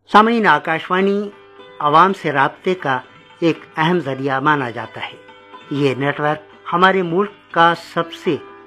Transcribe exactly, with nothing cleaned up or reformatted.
सामीन, आकाशवाणी आवाम से राब्ते का एक अहम जरिया माना जाता है। ये नेटवर्क हमारे मुल्क का सबसे